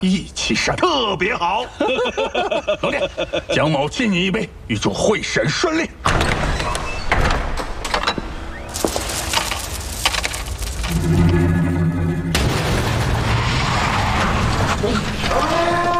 义气山特别好。老聂，蒋某敬你一杯，预祝会审顺利。